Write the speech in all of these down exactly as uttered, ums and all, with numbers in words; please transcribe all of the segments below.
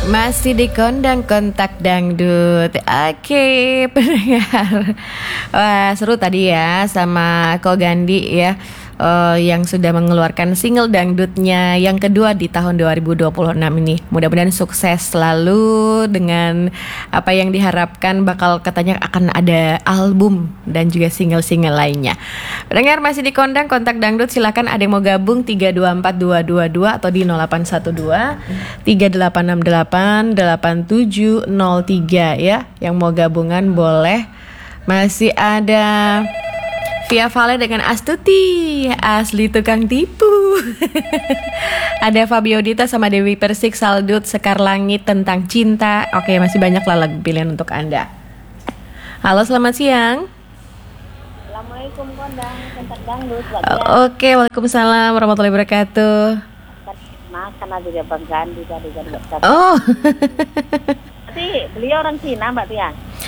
Masih di Kondang Kontak Dangdut. Oke, pendengar. Wah, seru tadi ya sama Ko Gandhi ya. Uh, yang sudah mengeluarkan single dangdutnya yang kedua di tahun dua ribu dua puluh enam ini. Mudah-mudahan sukses selalu dengan apa yang diharapkan, bakal katanya akan ada album dan juga single-single lainnya. Pendengar masih di Kondang Kontak Dangdut, silakan ada yang mau gabung tiga dua empat dua dua dua atau di nol delapan satu dua tiga delapan enam delapan delapan tujuh nol tiga ya. Yang mau gabungan boleh. Masih ada Via Vale dengan Astuti, asli tukang tipu. Ada Fabio Dita sama Dewi Persik, Saldut, Sekar Langit, Tentang Cinta. Oke, masih banyak lah lagu pilihan untuk Anda. Halo, selamat siang. Assalamualaikum Kondang Kontak Dangdut. Oke, waalaikumsalam warahmatullahi wabarakatuh. Mas, karena juga Bang Gandhi tadi kan. Oh. Tapi beliau orang Cina, Mbak Tia.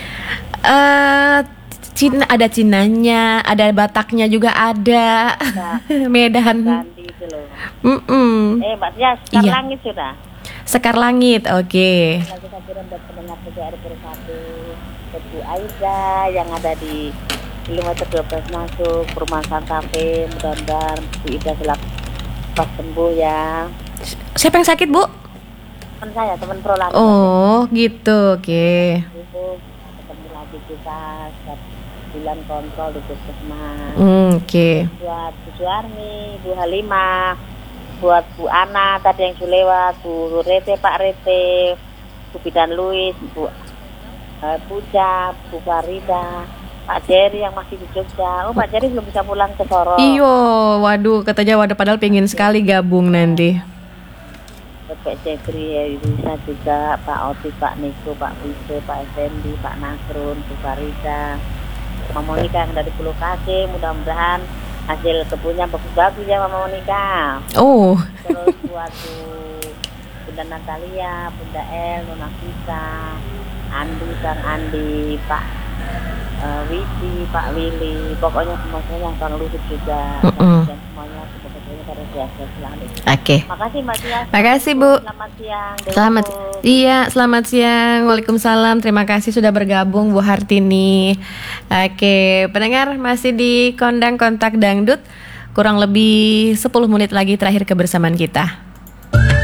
Eh Cina, ada Cinanya, ada Bataknya juga ada. Nah, Medan. Gandhi itu loh. Mm-mm. Eh, Mbak Tia, Sekar Iya. Langit sudah. Sekar Langit, oke. Okay. Lagi sajiran buat pendengar P J R Bersatu, Bu Aida yang ada di kilometer dua belas masuk perumahan Santa Fe. Mudah-mudahan Bu Ida selamat sembuh ya. Siapa yang sakit, Bu? Teman saya, teman Prolan. Oh, gitu, oke. Okay. Ketemu lagi kita setiap bulan kontrol di puskesmas. Mm, oke. Okay. Buat Bu Suarmi, Bu Halimah, buat Bu Ana tadi yang sudah lewat, Bu Rete, Pak Rete, Bu Bidan Luis, Bu uh, Puja, Bu Farida, Pak Jerry yang masih di Jogja. Oh, Pak Jerry belum bisa pulang ke Sorong. Iyo, waduh, katanya waduh padahal pengen sekali gabung nanti. Pak Jeffrey ya, bisa juga Pak Oti, Pak Niko, Pak Wiso, Pak Effendi, Pak Nasrun, Bu Farida, Mama Monika yang dari Pulau Kasih. Mudah-mudahan hasil kebunnya bagus-bagus ya Mama Monika. Oh. Terus buat Bu Bunda Natalia, Bunda El, Nona Kisa, Andi, Kang Andi, Pak uh, Widi, Pak Willy, pokoknya semuanya yang Kang Luhut juga. Mm-mm. Dan semuanya sebetulnya pada sehat selalu. Oke. Okay. Makasih Mbak Tia. Makasih Bu. Selamat siang. Selamat. Iya, selamat siang. Waalaikumsalam. Terima kasih sudah bergabung Bu Hartini. Oke, pendengar masih di Kondang Kontak Dangdut. Kurang lebih sepuluh menit lagi terakhir kebersamaan kita.